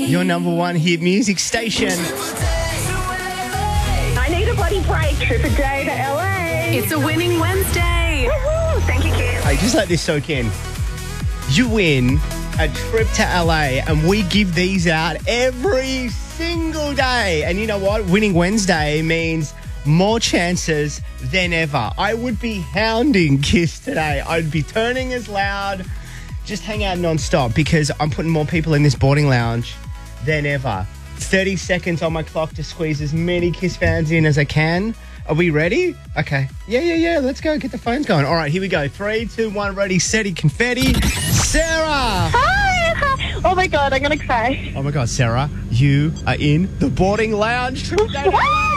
Your number one hit music station. I need a bloody break. Trip a day to LA. It's a winning Wednesday. Woohoo! Thank you, Kim. Hey, just let this soak in. You win a trip to LA, and we give these out every single day. And you know what? Winning Wednesday means more chances than ever. I would be hounding Kiss today. I'd be turning as loud. Just hang out non-stop because I'm putting more people in this boarding lounge than ever. 30 seconds on my clock to squeeze as many Kiss fans in as I can. Are we ready? Okay. Yeah. Let's go. Get the phones going. All right, here we go. 3, 2, 1, ready, steady, confetti. Sarah! Hi! Oh my God, I'm going to cry. Oh my God, Sarah, you are in the boarding lounge. Trip day to LA.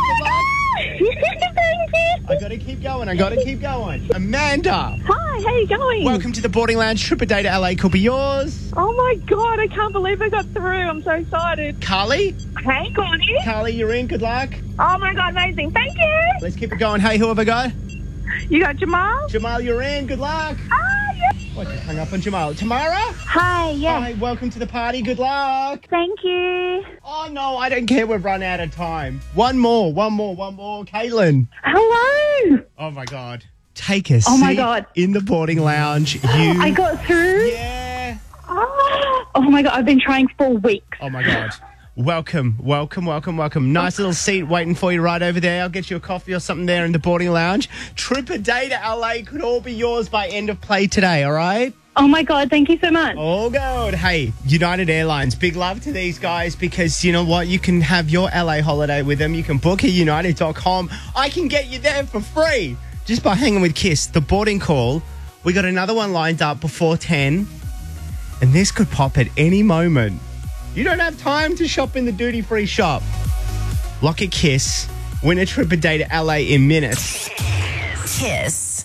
Thank you. I gotta keep going. Amanda. Hi, how you going? Welcome to the boarding lounge. Trip a day to LA could be yours. Oh my God, I can't believe I got through. I'm so excited. Carly. Hey, Courtney. Carly, you're in. Good luck. Oh my God, amazing. Thank you. Let's keep it going. Hey, who have I got? You got Jamal? Jamal, you're in. Good luck. Yes. What, just hung up on Jamal. Tamara? Hi, yes. Hi, welcome to the party. Good luck. Thank you. Oh, no, I don't care. We've run out of time. One more. Caitlin. Hello. Oh, my God. Take a Oh, my seat God. in the boarding lounge. I got through? Yeah. Oh my God, I've been trying for weeks. Oh, my God. Welcome. Nice little seat waiting for you right over there. I'll get you a coffee or something there in the boarding lounge. Trip a day to LA could all be yours by end of play today, all right? Oh my God, thank you so much. All good. Hey, United Airlines, big love to these guys because you know what? You can have your LA holiday with them. You can book at united.com. I can get you there for free just by hanging with Kiss. The boarding call, we got another one lined up before 10, and this could pop at any moment. You don't have time to shop in the duty-free shop. Lock a Kiss. Win a trip a day to LA in minutes. Kiss.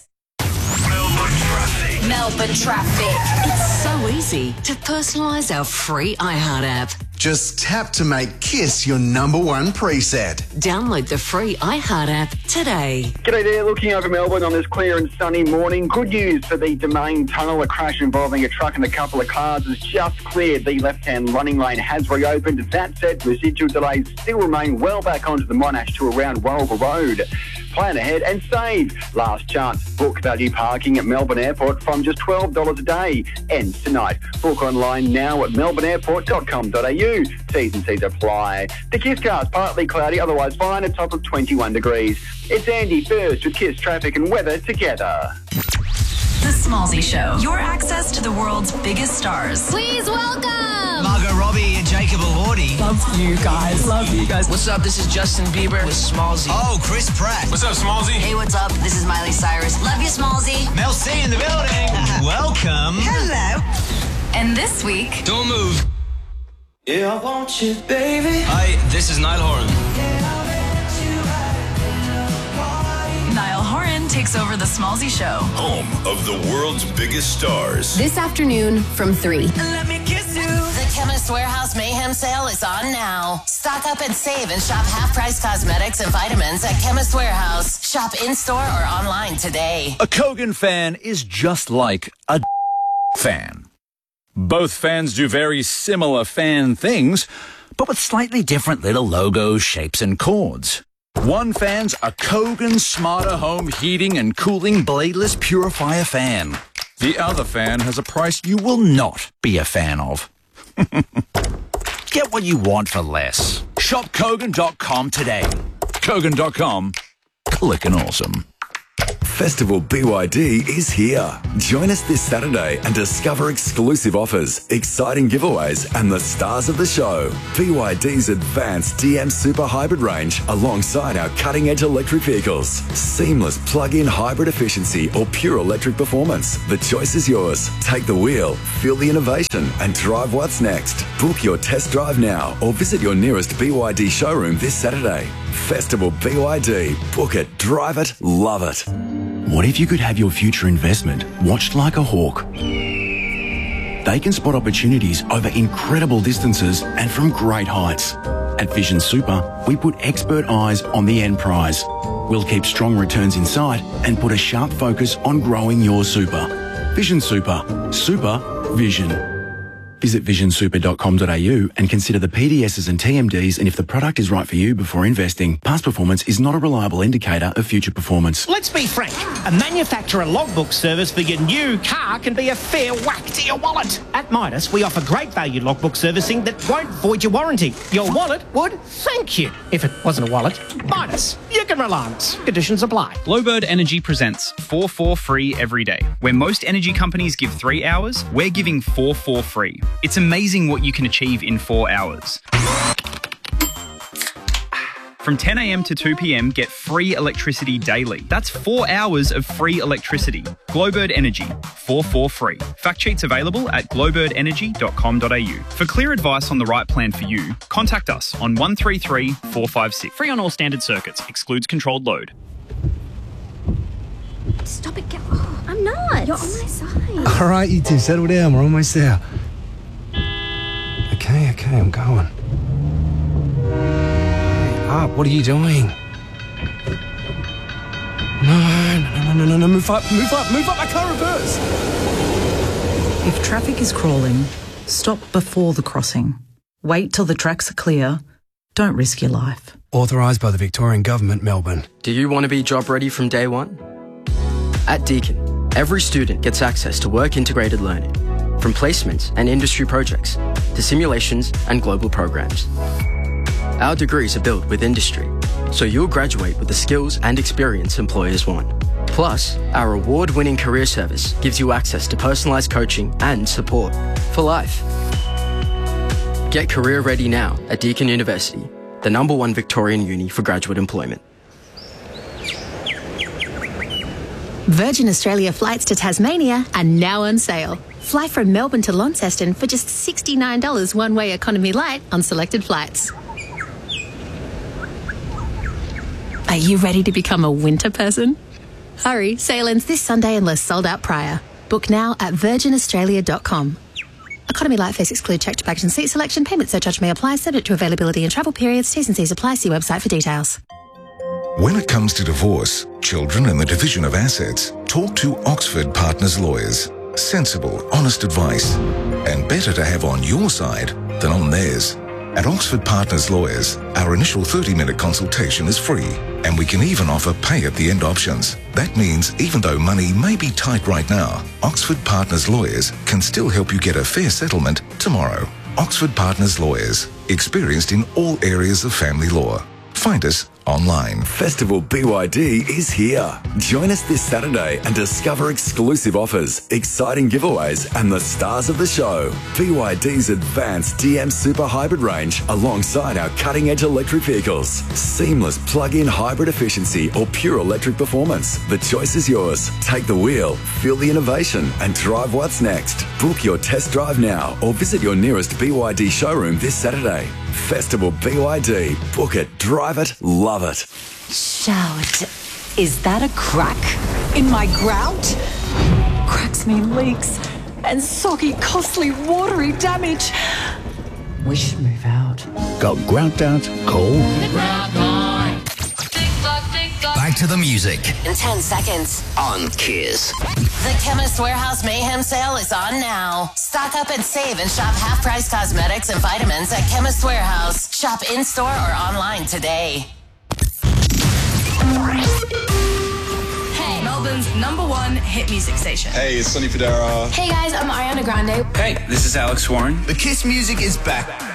Melbourne traffic. It's so easy to personalise our free iHeart app. Just tap to make Kiss your number one preset. Download the free iHeart app today. G'day there, looking over Melbourne on this clear and sunny morning. Good news for the Domain Tunnel. A crash involving a truck and a couple of cars has just cleared. The left-hand running lane has reopened. That said, residual delays still remain well back onto the Monash to around Warragul Road. Plan ahead and save. Last chance. Book value parking at Melbourne Airport from just $12 a day. Ends tonight. Book online now at melbourneairport.com.au. T's and C's apply. The Kiss car's partly cloudy, otherwise fine, a top of 21 degrees. It's Andy first with Kiss traffic and weather together. The Smallzy Show. Your access to the world's biggest stars. Please welcome Margot Robbie and Jacob Elordi. Love you guys. What's up? This is Justin Bieber with Smallzy. Oh, Chris Pratt. What's up, Smallzy? Hey, what's up? This is Miley Cyrus. Love you, Smallzy. Mel C in the building. Welcome. Hello. And this week... Don't move. Yeah, I want you, baby. Hi, this is Niall Horan. Niall Horan takes over the Smallzy Show. Home of the world's biggest stars. this afternoon from 3. Let me kiss you. The Chemist Warehouse Mayhem Sale is on now. Stock up and save and shop half-price cosmetics and vitamins at Chemist Warehouse. Shop in-store or online today. A Kogan fan is just like a fan. Both fans do very similar fan things, but with slightly different little logos, shapes, and chords. One fan's a Kogan Smarter Home Heating and Cooling Bladeless Purifier fan. The other fan has a price you will not be a fan of. Get what you want for less. Shop Kogan.com today. Kogan.com. Clickin' awesome. Festival BYD is here. Join us this Saturday and discover exclusive offers, exciting giveaways, and the stars of the show. BYD's advanced DM Super Hybrid range alongside our cutting-edge electric vehicles. Seamless plug-in hybrid efficiency or pure electric performance. The choice is yours. Take the wheel, feel the innovation, and drive what's next. Book your test drive now or visit your nearest BYD showroom this Saturday. Festival BYD. Book it, drive it, love it. What if you could have your future investment watched like a hawk? They can spot opportunities over incredible distances and from great heights. At Vision Super, we put expert eyes on the end prize. We'll keep strong returns in sight and put a sharp focus on growing your super. Vision Super. Super Vision. Visit visionsuper.com.au and consider the PDSs and TMDs and if the product is right for you before investing. Past performance is not a reliable indicator of future performance. Let's be frank. A manufacturer logbook service for your new car can be a fair whack to your wallet. At Midas, we offer great value logbook servicing that won't void your warranty. Your wallet would thank you. If it wasn't a wallet, Midas. You can rely on us. Conditions apply. Glowbird Energy presents 4 for free every day. Where most energy companies give 3 hours, we're giving 4 for free. It's amazing what you can achieve in 4 hours. From 10 a.m. to 2 p.m, get free electricity daily. That's 4 hours of free electricity. Glowbird Energy, 4 for free. Fact sheets available at glowbirdenergy.com.au. For clear advice on the right plan for you, contact us on 133 456. Free on all standard circuits. Excludes controlled load. Stop it. I'm not. You're on my side. All right, you two, settle down. We're almost there. Okay, I'm going. Up, what are you doing? No, move up, I can't reverse. If traffic is crawling, stop before the crossing. Wait till the tracks are clear. Don't risk your life. Authorised by the Victorian Government, Melbourne. Do you want to be job ready from day one? At Deakin, every student gets access to work-integrated learning, from placements and industry projects to simulations and global programs. Our degrees are built with industry, so you'll graduate with the skills and experience employers want. Plus, our award-winning career service gives you access to personalised coaching and support for life. Get career ready now at Deakin University, the #1 Victorian uni for graduate employment. Virgin Australia flights to Tasmania are now on sale. Fly from Melbourne to Launceston for just $69 one-way economy light on selected flights. Are you ready to become a winter person? Hurry, sale ends this Sunday unless sold out prior. Book now at virginaustralia.com. Economy light fares exclude checked baggage and seat selection. Payment surcharge may apply, subject to availability and travel periods. T's and C's apply. See website for details. When it comes to divorce, children and the division of assets, talk to Oxford Partners Lawyers. Sensible, honest advice. And better to have on your side than on theirs. At Oxford Partners Lawyers, our initial 30-minute consultation is free, and we can even offer pay-at-the-end options. That means even though money may be tight right now, Oxford Partners Lawyers can still help you get a fair settlement tomorrow. Oxford Partners Lawyers, experienced in all areas of family law. Find us online. Festival BYD is here. Join us this Saturday and discover exclusive offers, exciting giveaways, and the stars of the show. BYD's advanced DM Super Hybrid range alongside our cutting-edge electric vehicles. Seamless plug-in hybrid efficiency or pure electric performance. The choice is yours. Take the wheel, feel the innovation, and drive what's next. Book your test drive now or visit your nearest BYD showroom this Saturday. Festival BYD. Book it, drive it, love it. Shout. Is that a crack in my grout? Cracks mean leaks and soggy, costly, watery damage. We should move out. Got grout out? Cool. Back to the music. In 10 seconds. On Kiss. The Chemist Warehouse Mayhem sale is on now. Stock up and save and shop half-price cosmetics and vitamins at Chemist Warehouse. Shop in-store or online today. Hey, Melbourne's #1 hit music station. Hey, it's Sonny Fodera. Hey guys, I'm Ariana Grande. Hey, this is Alex Warren. The Kiss music is back.